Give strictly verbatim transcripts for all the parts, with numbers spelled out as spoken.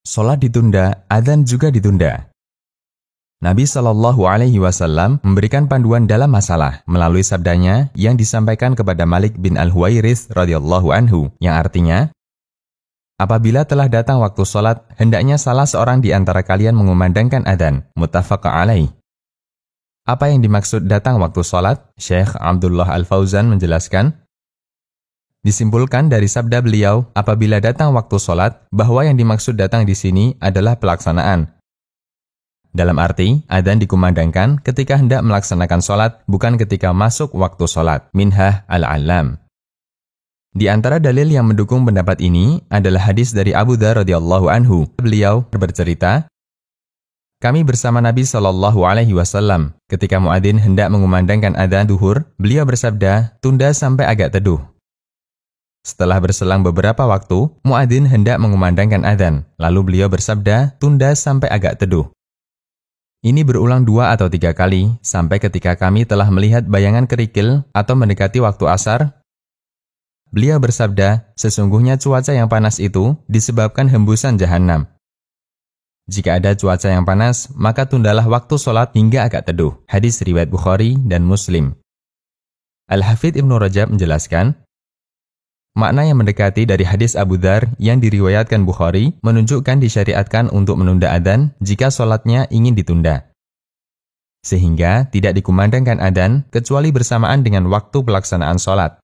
Sholat ditunda, adzan juga ditunda. Nabi Shallallahu Alaihi Wasallam memberikan panduan dalam masalah melalui sabdanya yang disampaikan kepada Malik bin Al-Huwairits radhiyallahu anhu, yang artinya, apabila telah datang waktu sholat, hendaknya salah seorang di antara kalian mengumandangkan adzan. Muttafaq alaih. Apa yang dimaksud datang waktu sholat? Syekh Abdullah Al-Fauzan menjelaskan, disimpulkan dari sabda beliau, apabila datang waktu sholat, bahwa yang dimaksud datang di sini adalah pelaksanaan. Dalam arti, adzan dikumandangkan ketika hendak melaksanakan sholat, bukan ketika masuk waktu sholat. Minhah al-Allam. Di antara dalil yang mendukung pendapat ini adalah hadis dari Abu Dzar radhiyallahu anhu. Beliau bercerita, kami bersama Nabi Shallallahu Alaihi Wasallam. Ketika muadzin hendak mengumandangkan adzan duhur, beliau bersabda, tunda sampai agak teduh. Setelah berselang beberapa waktu, muadzin hendak mengumandangkan adzan. Lalu beliau bersabda, tunda sampai agak teduh. Ini berulang dua atau tiga kali, sampai ketika kami telah melihat bayangan kerikil atau mendekati waktu asar. Beliau bersabda, sesungguhnya cuaca yang panas itu disebabkan hembusan jahanam. Jika ada cuaca yang panas, maka tundalah waktu sholat hingga agak teduh. Hadis riwayat Bukhari dan Muslim. Al-Hafidz Ibnu Rajab menjelaskan, makna yang mendekati dari hadis Abu Dzar yang diriwayatkan Bukhari menunjukkan disyariatkan untuk menunda adzan jika sholatnya ingin ditunda. Sehingga tidak dikumandangkan adzan kecuali bersamaan dengan waktu pelaksanaan sholat.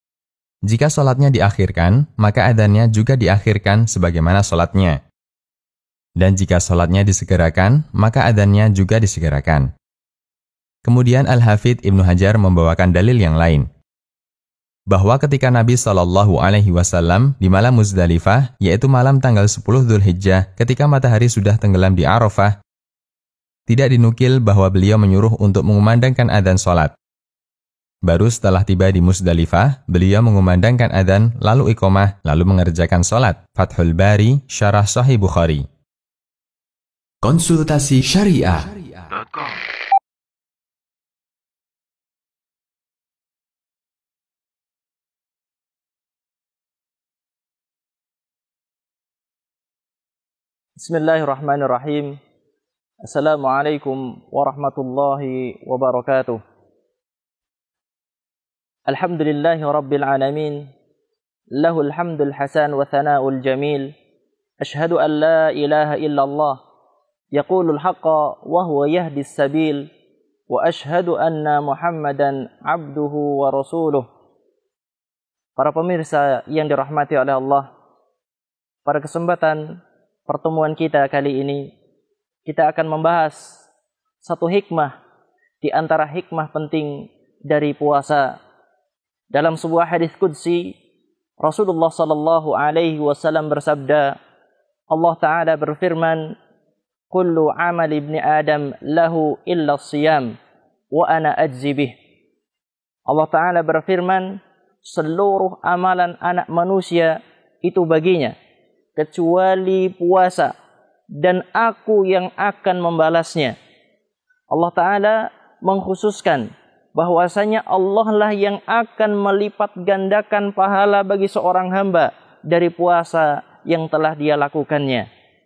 Jika sholatnya diakhirkan, maka adzannya juga diakhirkan sebagaimana sholatnya. Dan jika sholatnya disegerakan, maka adzannya juga disegerakan. Kemudian Al-Hafidz Ibnu Hajar membawakan dalil yang lain, bahwa ketika Nabi Shallallahu Alaihi Wasallam di malam Muzdalifah, yaitu malam tanggal sepuluh Dzulhijjah, ketika matahari sudah tenggelam di Arafah, tidak dinukil bahwa beliau menyuruh untuk mengumandangkan adzan sholat. Baru setelah tiba di Muzdalifah, beliau mengumandangkan adzan, lalu iqamah, lalu mengerjakan sholat. Fathul Bari, Syarah Sahih Bukhari. Konsultasi Syariah. Bismillahirrahmanirrahim. Assalamualaikum warahmatullahi wabarakatuh. Alhamdulillahi rabbil alamin. Lahul hamdul hasan wa thana'ul jamil. Ashhadu an la ilaha illallah. Yaqulul haqqa wa huwa yahdis sabil. Wa ashhadu anna Muhammadan abduhu wa rasuluh. Para pemirsa yang dirahmati oleh Allah, pada kesempatan pertemuan kita kali ini, kita akan membahas satu hikmah di antara hikmah penting dari puasa. Dalam sebuah hadis qudsi, Rasulullah sallallahu alaihi wasallam bersabda, Allah Ta'ala berfirman, kullu amal ibni Adam lahu illa siyam, wa ana ajzi bih. Allah Ta'ala berfirman, seluruh amalan anak manusia itu baginya, kecuali puasa, dan aku yang akan membalasnya. Allah Ta'ala mengkhususkan bahwasanya Allah lah yang akan melipat gandakan pahala bagi seorang hamba dari puasa yang telah dia lakukannya.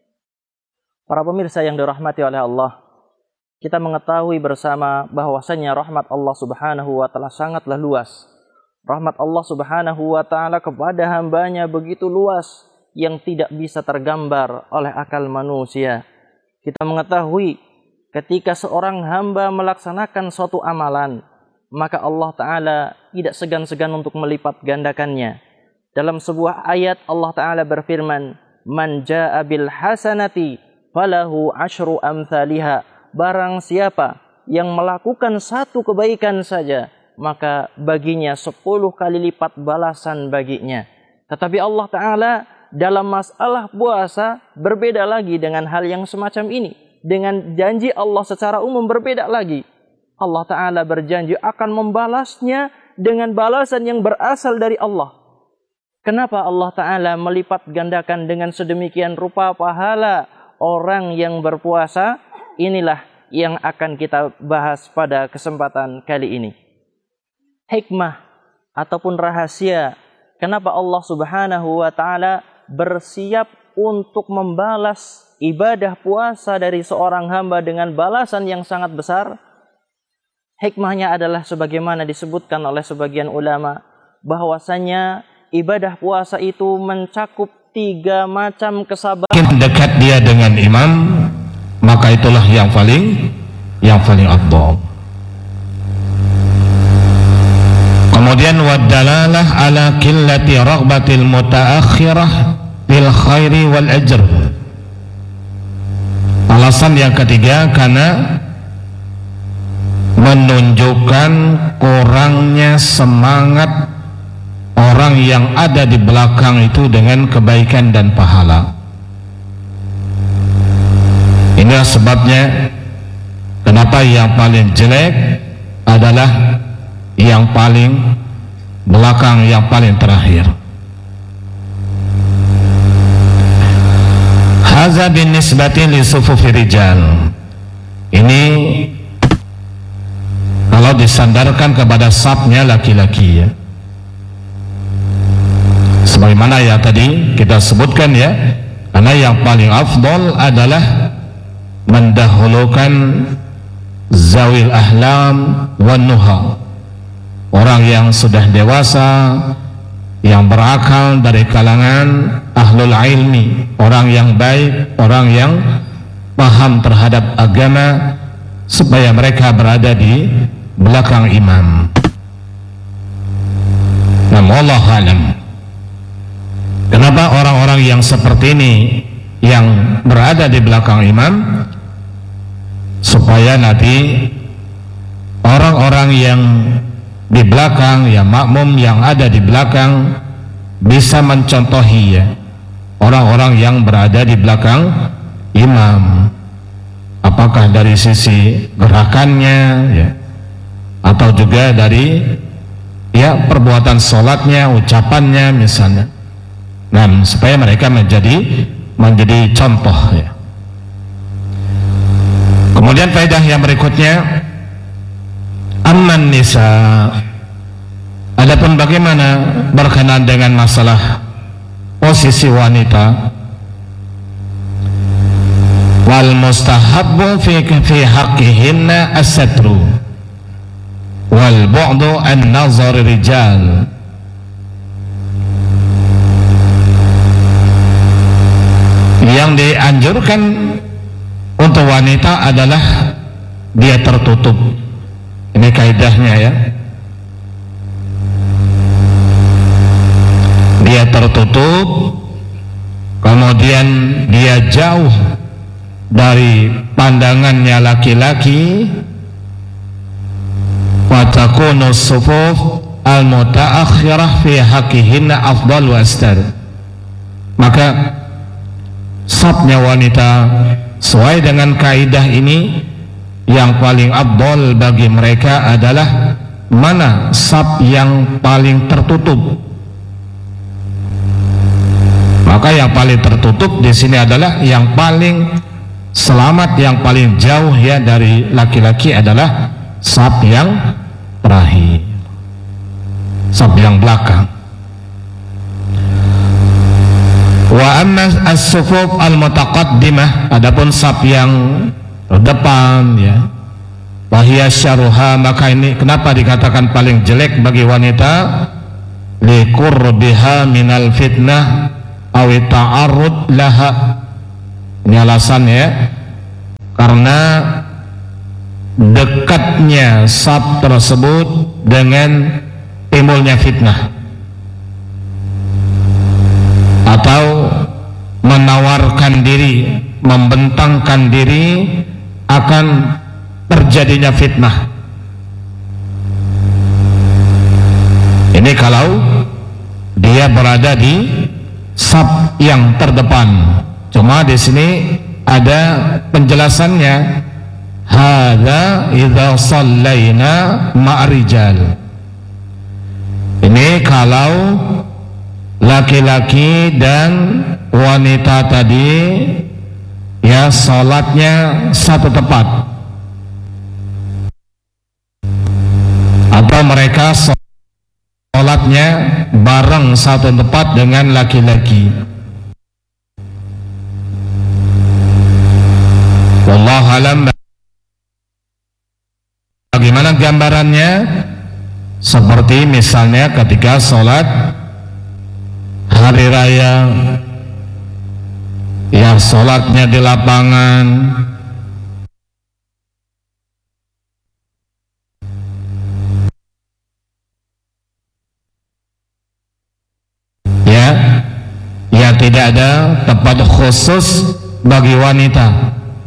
Para pemirsa yang dirahmati oleh Allah, kita mengetahui bersama bahwasanya rahmat Allah Subhanahu wa Ta'ala sangatlah luas. Rahmat Allah Subhanahu wa Ta'ala kepada hambanya begitu luas yang tidak bisa tergambar oleh akal manusia. Kita mengetahui ketika seorang hamba melaksanakan suatu amalan, maka Allah Ta'ala tidak segan-segan untuk melipat gandakannya. Dalam sebuah ayat Allah Ta'ala berfirman, man jaa bil hasanati falahu asyru amthaliha. Barang siapa yang melakukan satu kebaikan saja, maka baginya sepuluh kali lipat balasan baginya. Tetapi Allah Ta'ala dalam masalah puasa berbeda lagi dengan hal yang semacam ini. Dengan janji Allah secara umum berbeda lagi. Allah Ta'ala berjanji akan membalasnya dengan balasan yang berasal dari Allah. Kenapa Allah Ta'ala melipat gandakan dengan sedemikian rupa pahala orang yang berpuasa? Inilah yang akan kita bahas pada kesempatan kali ini. Hikmah ataupun rahasia kenapa Allah Subhanahu wa Ta'ala bersiap untuk membalas ibadah puasa dari seorang hamba dengan balasan yang sangat besar? Hikmahnya adalah sebagaimana disebutkan oleh sebagian ulama, bahwasanya ibadah puasa itu mencakup tiga macam kesabaran. Makin dekat dia dengan imam, maka itulah yang paling yang paling afdal. Kemudian wadalalah ala qillati raghbatil mutaakhirah fil khairi wal ajr. Alasan yang ketiga karena menunjukkan kurangnya semangat orang yang ada di belakang itu dengan kebaikan dan pahala. Inilah sebabnya kenapa yang paling jelek adalah yang paling belakang, yang paling terakhir. Hadza binisbati li sufufi rijal. Ini kalau disandarkan kepada safnya laki-laki, ya. Sebagaimana ya tadi kita sebutkan, ya, karena yang paling afdal adalah mendahulukan zawil ahlam wan nuha, orang yang sudah dewasa, yang berakal dari kalangan ahlul ilmi, orang yang baik, orang yang paham terhadap agama, supaya mereka berada di belakang imam. Namun wallahu alam, kenapa orang-orang yang seperti ini yang berada di belakang imam? Supaya nanti orang-orang yang di belakang, yang makmum yang ada di belakang bisa mencontohi, ya, orang-orang yang berada di belakang imam, apakah dari sisi gerakannya, ya, atau juga dari, ya, perbuatan sholatnya, ucapannya misalnya. Nah, supaya mereka menjadi menjadi contoh, ya. Kemudian faedah yang berikutnya, amman nisa, adapun bagaimana berkenaan dengan masalah posisi wanita, wal mustahabbu fi fi haqqihinna as-satru wal bu'du an nazar rijal. Yang dianjurkan untuk wanita adalah dia tertutup. Ini kaidahnya, ya. Dia tertutup, kemudian dia jauh dari pandangannya laki-laki. Wa takunu sufuf al-mutaakhirah fi haqqihinna afdal wa astar. Maka safnya wanita sesuai dengan kaidah ini, yang paling afdal bagi mereka adalah mana saf yang paling tertutup. Maka yang paling tertutup di sini adalah yang paling selamat, yang paling jauh, ya, dari laki-laki adalah saf yang terakhir, saf yang belakang. Wa amma as-sufuf al-mutaqaddimah, adapun saf yang depan, ya, wahia syarruha, maka ini kenapa dikatakan paling jelek bagi wanita? Liqurbiha minal fitnah aw ta'arrud laha. Ini alasannya, ya, karena dekatnya saf tersebut dengan timbulnya fitnah atau menawarkan diri, membentangkan diri akan terjadinya fitnah. Ini kalau dia berada di saf yang terdepan. Cuma di sini ada penjelasannya. Hadza idza shallaina ma'rijal. Ini kalau laki-laki dan wanita tadi, ya, salatnya satu tempat, atau mereka salatnya bareng satu tempat dengan laki-laki. alam bagaimana gambarannya? Seperti misalnya ketika sholat hari raya, ya sholatnya di lapangan, ya, ya tidak ada tempat khusus bagi wanita.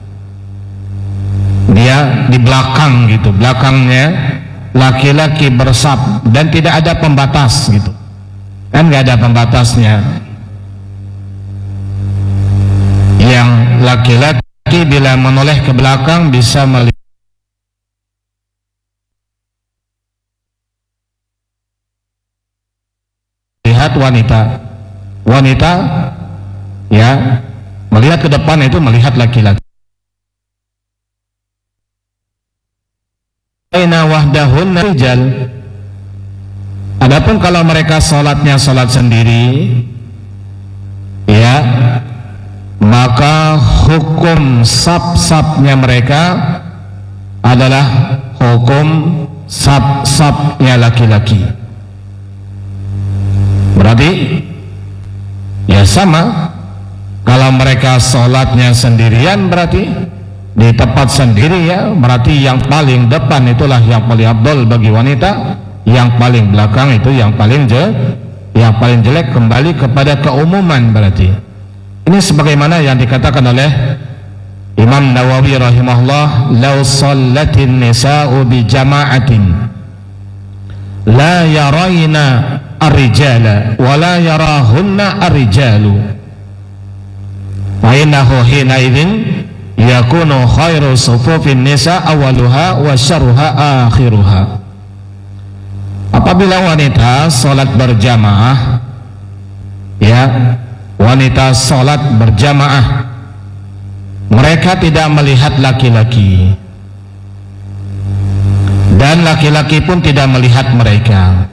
Dia di belakang gitu, belakangnya laki-laki bersab dan tidak ada pembatas gitu, kan nggak ada pembatasnya. Yang laki-laki bila menoleh ke belakang bisa melihat wanita, wanita ya melihat ke depan itu melihat laki-laki. Aina wahdahunna rijal. Adapun kalau mereka sholatnya sholat sendiri, ya, maka hukum sab-sabnya mereka adalah hukum sab-sabnya laki-laki. Berarti ya sama. Kalau mereka sholatnya sendirian berarti di tempat sendiri, ya berarti yang paling depan itulah yang paling abdul bagi wanita, yang paling belakang itu yang paling je, yang paling jelek. Kembali kepada keumuman berarti. Ini sebagaimana yang dikatakan oleh Imam Nawawi rahimahullah, law shallatin nisa'u bi jama'atin la yarayna ar-rijala wa la yarahunna ar-rijalu fa innahu hina idzin yakunu khairu sufufin nisa awaluha wa syarruha akhiruha. Apabila wanita salat berjamaah, ya, wanita salat berjamaah, mereka tidak melihat laki-laki dan laki-laki pun tidak melihat mereka,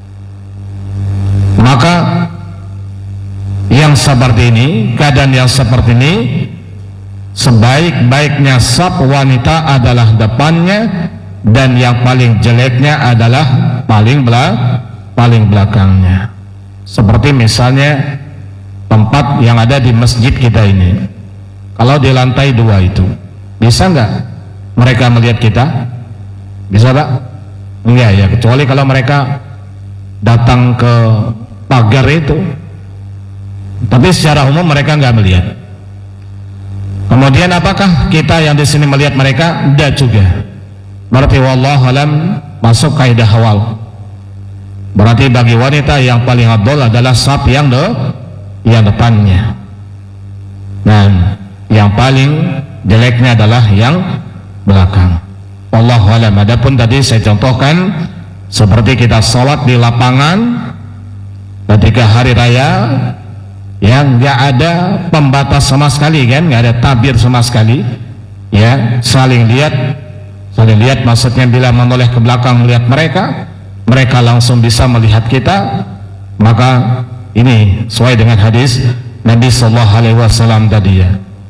maka yang seperti ini, keadaan yang seperti ini, sebaik-baiknya saf wanita adalah depannya dan yang paling jeleknya adalah paling belak paling belakangnya. Seperti misalnya tempat yang ada di masjid kita ini, kalau di lantai dua itu bisa nggak mereka melihat kita? Bisa Pak? Enggak ya, kecuali kalau mereka datang ke pagar itu, tapi secara umum mereka nggak melihat. Kemudian apakah kita yang di sini melihat mereka? Tidak juga. Berarti wallahu alam masuk kaidah awal. Berarti bagi wanita yang paling afdal adalah saf yang de, yang depannya. Nah, yang paling jeleknya adalah yang belakang. Wallahu alam. Adapun tadi saya contohkan seperti kita sholat di lapangan ketika hari raya, yang nggak ada pembatas sama sekali, kan, nggak ada tabir sama sekali, ya, saling lihat, saling lihat maksudnya bila menoleh ke belakang melihat mereka, mereka langsung bisa melihat kita, maka ini sesuai dengan hadis Nabi Sallallahu Alaihi Wasallam tadi, ya.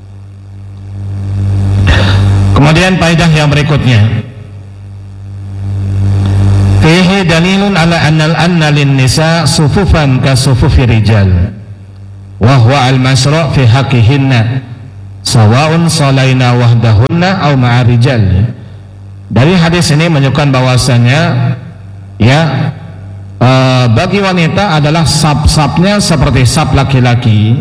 Kemudian faedah yang berikutnya, fihi dalilun ala annal anna lin nisa sufufan ka sufufi rijal wa huwa al-masru' fi haqqihinna sawa'un salaina wahdahunna aw ma'a rijal. Dari hadis ini menunjukkan bahwasanya, ya, e, bagi wanita adalah sab-sabnya seperti sab laki-laki,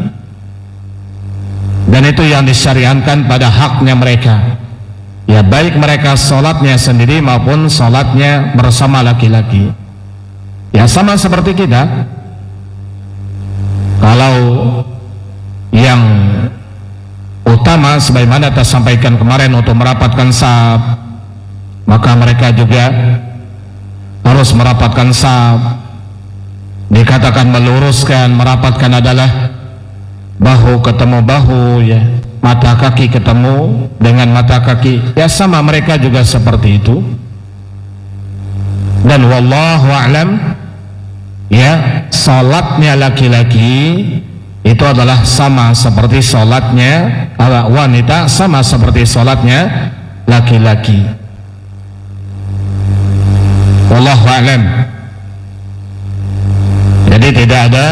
dan itu yang disyariatkan pada haknya mereka, ya, baik mereka sholatnya sendiri maupun sholatnya bersama laki-laki, ya, sama seperti kita. Kalau yang utama sebagaimana kita sampaikan kemarin untuk merapatkan saf, maka mereka juga harus merapatkan saf. Dikatakan meluruskan, merapatkan adalah bahu ketemu bahu, ya, mata kaki ketemu dengan mata kaki, ya, sama mereka juga seperti itu. Dan wallahu a'lam, ya, salatnya laki-laki itu adalah sama seperti sholatnya wanita, sama seperti sholatnya laki-laki. Wallahu a'lam. Jadi tidak ada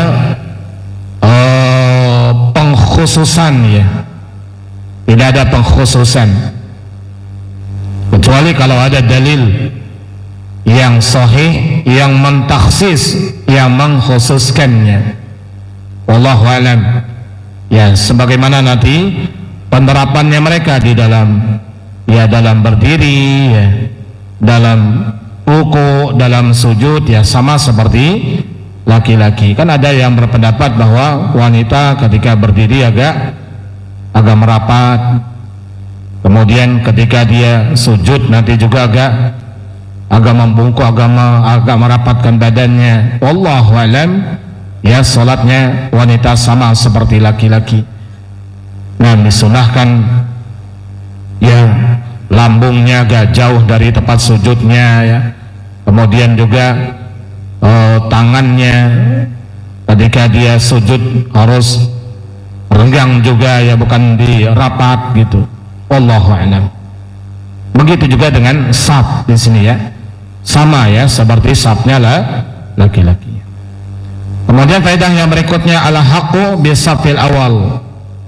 uh, pengkhususan ya, tidak ada pengkhususan, kecuali kalau ada dalil yang sahih yang mentaksis, yang mengkhususkannya. Wallahu a'lam. Ya, sebagaimana nanti penerapannya mereka di dalam ya dalam berdiri, ya, dalam ruku, dalam sujud, ya sama seperti laki-laki. Kan ada yang berpendapat bahwa wanita ketika berdiri agak agak merapat, kemudian ketika dia sujud nanti juga agak agak membungkuk, agak agak merapatkan badannya. Wallahu a'lam. Ya, salatnya wanita sama seperti laki-laki. Nah, disunahkan ya lambungnya agak jauh dari tempat sujudnya ya. Kemudian juga uh, tangannya ketika dia sujud harus renggang juga ya, bukan dirapat gitu. Wallahu a'lam. Begitu juga dengan saf di sini ya. Sama ya seperti safnya lah laki-laki. Kemudian faedah yang berikutnya, ala haqqu bisafil awal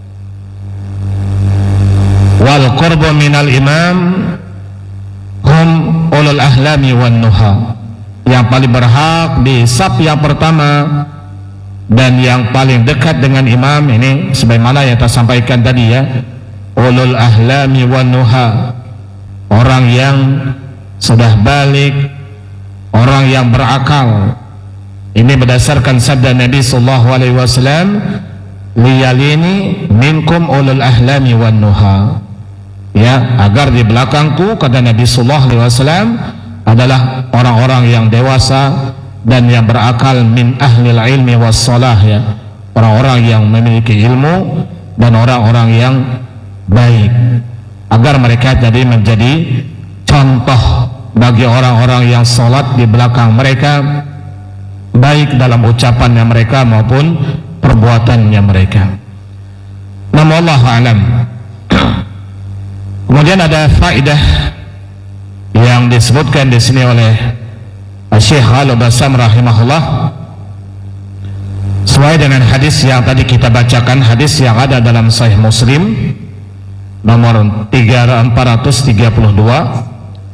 wal qurbu minal imam hum ulul ahlami wan nuha. Yang paling berhak di saf yang pertama dan yang paling dekat dengan imam ini sebagaimana yang saya sampaikan tadi ya, ulul ahlami wan nuha, orang yang sudah balik, orang yang berakal. Ini berdasarkan sabda Nabi sallallahu alaihi wasallam, liyalini minkum ulul ahlami wan nuha. Ya, agar di belakangku, kata Nabi sallallahu alaihi wasallam, adalah orang-orang yang dewasa dan yang berakal, min ahlil ilmi was salah ya, orang-orang yang memiliki ilmu dan orang-orang yang baik, agar mereka jadi menjadi contoh bagi orang-orang yang salat di belakang mereka, baik dalam ucapannya mereka maupun perbuatannya mereka. Namun wallahu a'lam. Kemudian ada faedah yang disebutkan di sini oleh Syekh Al-Bassam rahimahullah, sesuai dengan hadis yang tadi kita bacakan, hadis yang ada dalam Sahih Muslim nomor empat ratus tiga puluh dua,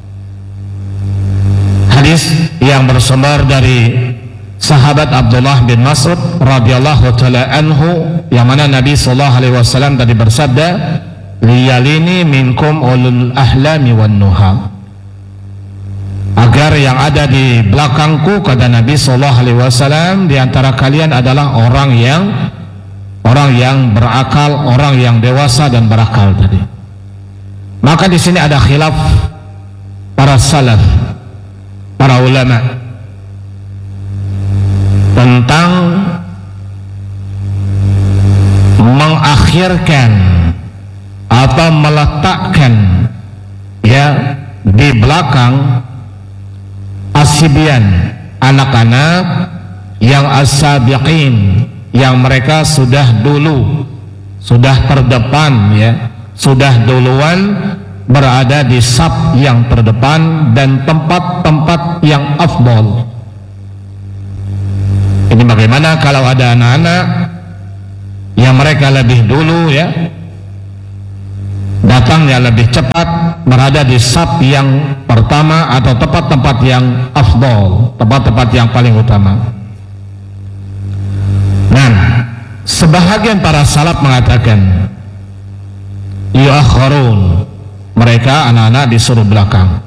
hadis yang bersumber dari sahabat Abdullah bin Mas'ud radhiyallahu taala anhu, yang mana Nabi sallallahu alaihi wasallam tadi bersabda, liyalini minkum ulul ahlami wan nuha, agar yang ada di belakangku, kata Nabi sallallahu alaihi wasallam, di antara kalian adalah orang yang orang yang berakal, orang yang dewasa dan berakal tadi. Maka di sini ada khilaf para salaf, para ulama tentang mengakhirkan atau meletakkan ya di belakang asibyan, anak-anak yang as-sabiqin, yang mereka sudah dulu, sudah terdepan ya, sudah duluan berada di saf yang terdepan dan tempat-tempat yang afdal. Ini bagaimana kalau ada anak-anak yang mereka lebih dulu ya, datangnya lebih cepat, berada di saf yang pertama atau tempat-tempat yang afdal, tempat-tempat yang paling utama. Nah, sebahagian para salaf mengatakan yu'akharun, mereka anak-anak disuruh belakang.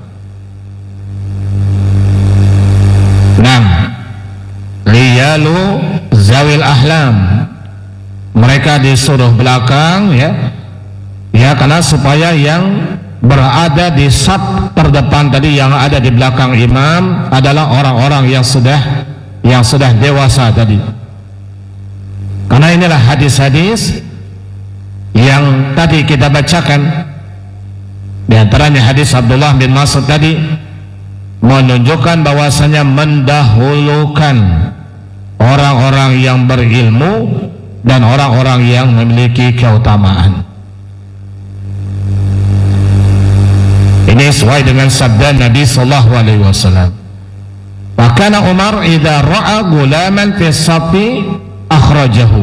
Nah, liyalu zawil ahlam, mereka disuruh belakang ya, ya karena supaya yang berada di saf terdepan tadi, yang ada di belakang imam adalah orang-orang yang sudah yang sudah dewasa tadi. Karena inilah hadis-hadis yang tadi kita bacakan, di antaranya hadis Abdullah bin Mas'ud tadi menunjukkan bahwasanya mendahulukan orang-orang yang berilmu dan orang-orang yang memiliki keutamaan. Ini sesuai dengan sabda Nabi sallallahu alaihi wasallam. Wa kana Umar idza ra'a gulaman fi safi akhrajahu.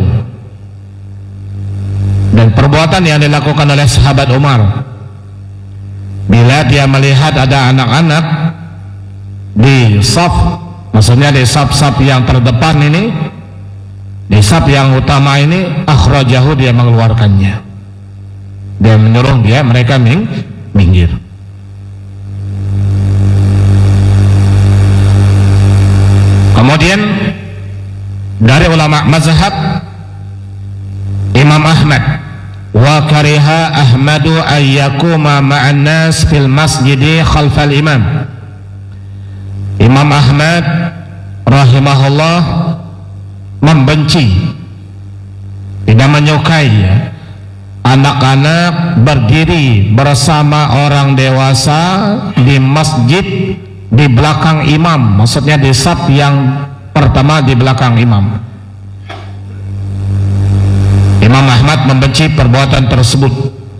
Dan perbuatan yang dilakukan oleh sahabat Umar, bila dia melihat ada anak-anak di saf, maksudnya di saf-saf yang terdepan ini, di saf yang utama ini, akhrajahu, dia mengeluarkannya. Dia menyuruh dia mereka ming minggir. Kemudian dari ulama mazhab Imam Ahmad, wa kariha Ahmadu ayyakuma ma'an nas fil masjidi khalfal imam. Imam Ahmad rahimahullah membenci, tidak menyukai ya, anak-anak berdiri bersama orang dewasa di masjid di belakang imam, maksudnya di saf yang pertama di belakang imam. Imam Ahmad membenci perbuatan tersebut.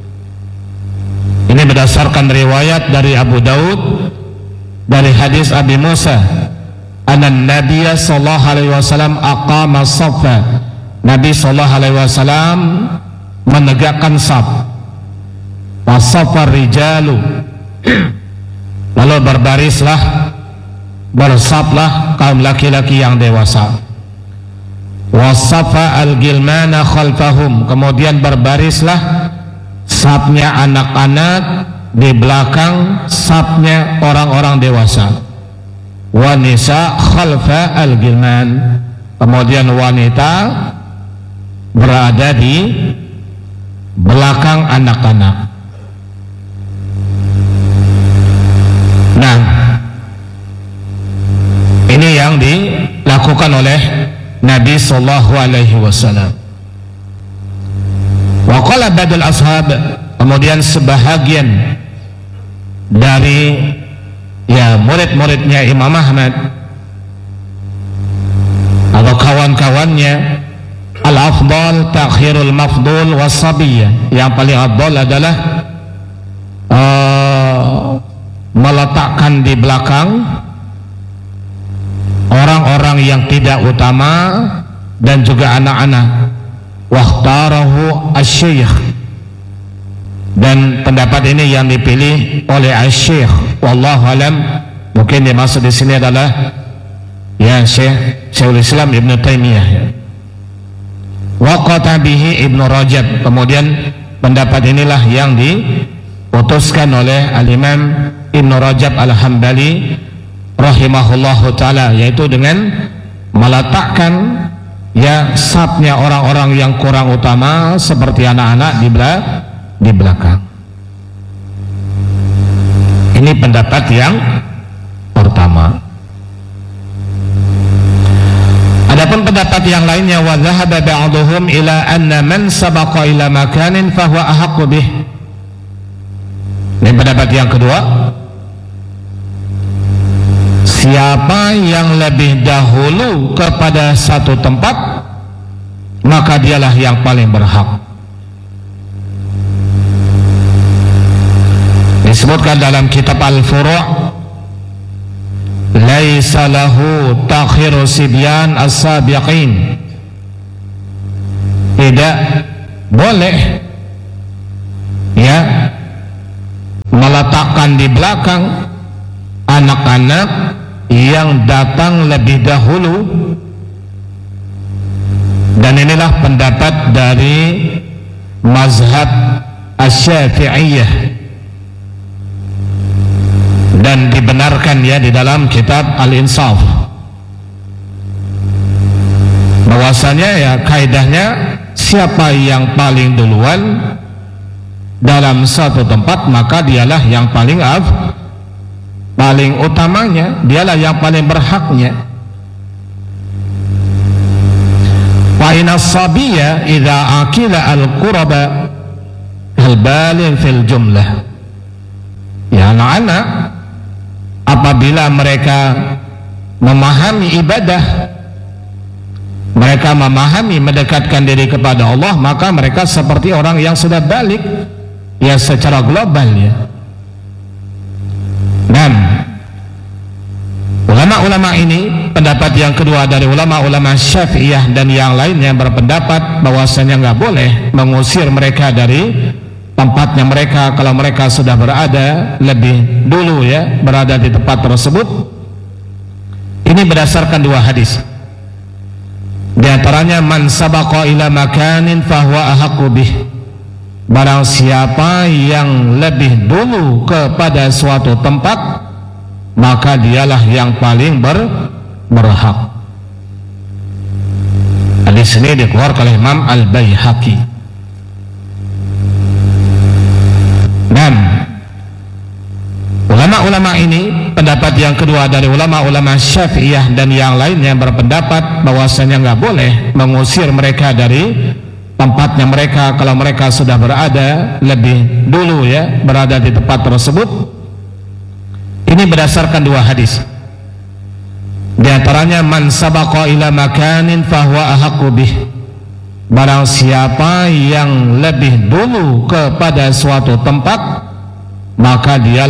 Ini berdasarkan riwayat dari Abu Daud dari hadis Abi Musa, anna Nabiya sallallahu alaihi wasallam aqama saffa. Nabi sallallahu alaihi wasallam menegakkan saf. Wa safar rijalu. Lalu berbarislah, bersaflah kaum laki-laki yang dewasa. Wasafa al-gilmana khalfahum. Kemudian berbarislah safnya anak-anak di belakang safnya orang-orang dewasa. Wanisa khalfa al-gilman. Kemudian wanita berada di belakang anak-anak. Nah, ini yang dilakukan oleh Nabi sallallahu alaihi wasallam. Wa qala ba'dul ashab, kemudian sebahagian dari ya murid-muridnya Imam Ahmad atau kawan-kawannya, al-afdal takhirul mafdul wasabiyah. Yang paling afdal adalah uh, meletakkan di belakang orang-orang yang tidak utama dan juga anak-anak. Wakhtarahu asy-syekh, dan pendapat ini yang dipilih oleh asy-syekh, wallahu alam, mungkin dimaksud di sini adalah ya Syekh Syekhul Islam Ibnu Taimiyah ya. Wa qata bihi Ibnu Rajab. Kemudian pendapat inilah yang diputuskan oleh Al-Imam Ibnu Rajab Al-Hambali rahimahullahu ta'ala, yaitu dengan meletakkan ya safnya orang-orang yang kurang utama seperti anak-anak di, bela di belakang. Ini pendapat yang pertama. Adapun pendapat yang lainnya, wa dhahaba ba'dhum ila anna man sabaqa ila makanin fahuwa ahaqqu bih. Ini pendapat yang kedua, siapa yang lebih dahulu kepada satu tempat, maka dialah yang paling berhak. Disebutkan dalam kitab Al-Furu', laisa lahu takhiru sibyan as-sabiqin. Tidak boleh ya meletakkan di belakang anak-anak yang datang lebih dahulu. Dan inilah pendapat dari mazhab Asy-Syafi'iyah, dan dibenarkan ya di dalam kitab Al-Insaf, bahwasanya ya kaidahnya siapa yang paling duluan dalam satu tempat, maka dialah yang paling af, paling utamanya, dialah yang paling berhaknya. Wa inna as-sabiyya idza akila al-quraba al-baligh fil jumlah. Ya anak-anak apabila mereka memahami ibadah, mereka memahami mendekatkan diri kepada Allah, maka mereka seperti orang yang sudah balik ya secara global ya. Dan ulama-ulama ini, pendapat yang kedua dari ulama-ulama Syafi'iyah dan yang lainnya berpendapat bahwasanya nggak boleh mengusir mereka dari tempatnya mereka kalau mereka sudah berada lebih dulu ya berada di tempat tersebut. Ini berdasarkan dua hadis. Di antaranya, man sabaqa ila makanin fahuwa ahaqqu bih. Barang siapa yang lebih dulu kepada suatu tempat, maka dialah yang paling ber, berhak. Hadis ini dikeluarkan oleh Imam Al-Baihaqi. Dan ulama-ulama ini, pendapat yang kedua dari ulama-ulama Syafi'iyah dan yang lainnya berpendapat bahwasanya nggak boleh mengusir mereka dari tempatnya mereka kalau mereka sudah berada lebih dulu ya berada di tempat tersebut. Ini berdasarkan dua hadis. Di antaranya, man sabaqa ila makanin fahuwa ahaqqu bih. Barang siapa yang lebih dulu kepada suatu tempat, maka dia